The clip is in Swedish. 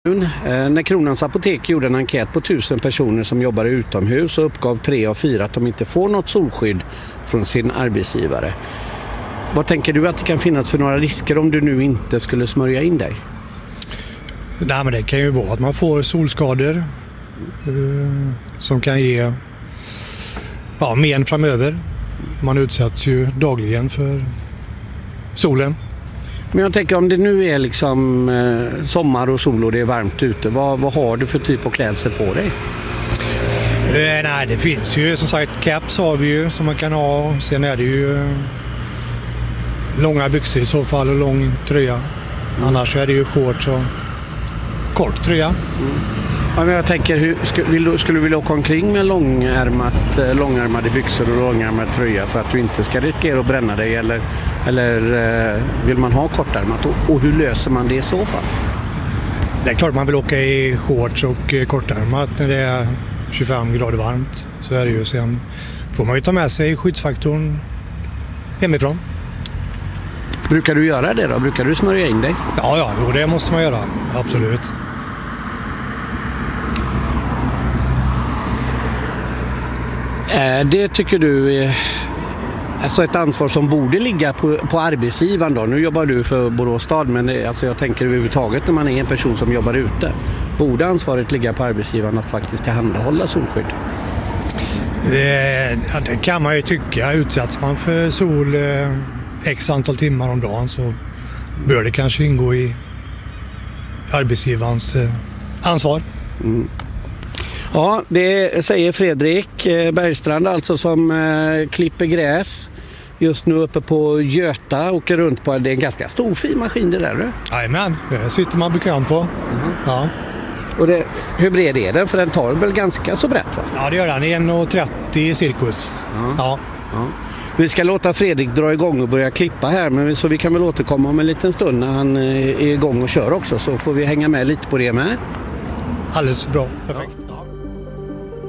När Kronans Apotek gjorde en enkät på 1000 personer som jobbar utomhus så uppgav 3 av 4 att de inte får något solskydd från sin arbetsgivare. Vad tänker du att det kan finnas för några risker om du nu inte skulle smörja in dig? Nej, men det kan ju vara att man får solskador som kan ge men framöver. Man utsätts ju dagligen för solen. Men jag tänker om det nu är liksom sommar och sol och det är varmt ute, vad har du för typ av klädsel på dig? Nej, det finns ju som sagt caps har vi ju som man kan ha. Sen är det ju långa byxor i så fall och lång tröja. Annars är det ju shorts och kort tröja. Ja, men jag tänker, skulle du vilja åka omkring med långärmade byxor och långärmad tröja för att du inte ska riskera att bränna dig eller vill man ha kortärmat och hur löser man det i så fall? Det är klart man vill åka i shorts och kortärmat när det är 25 grader varmt. Så är det ju. Sen får man ju ta med sig skyddsfaktorn hemifrån. Brukar du göra det då? Brukar du smörja in dig? Ja, det måste man göra. Absolut. Det tycker du är alltså ett ansvar som borde ligga på arbetsgivaren då? Nu jobbar du för Borås stad, men jag tänker överhuvudtaget när man är en person som jobbar ute. Borde ansvaret ligga på arbetsgivaren att faktiskt tillhandahålla solskydd? Det kan man ju tycka. Utsätts man för sol x antal timmar om dagen så bör det kanske ingå i arbetsgivarens ansvar. Mm. Ja, det säger Fredrik Bergstrand alltså som klipper gräs just nu uppe på Göta, åker runt på, det är en ganska stor fin maskin det där du. Jajamän, det sitter man bekvämt på. Ja. Och hur bred är den? För den tar väl ganska så brett va? Ja det gör den, 1,30 cirkus. Ja. Vi ska låta Fredrik dra igång och börja klippa här, men så vi kan väl återkomma om en liten stund när han är igång och kör också, så får vi hänga med lite på det med. Alldeles bra, perfekt.